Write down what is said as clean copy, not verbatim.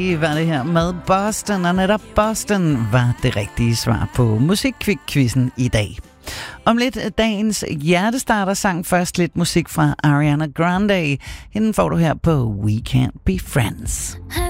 Var det her med Boston, og netop Boston var det rigtige svar på Musikkvik-quizzen i dag. Om lidt dagens hjertestarter sang først lidt musik fra Ariana Grande. Hende får du her på We Can't Be Friends.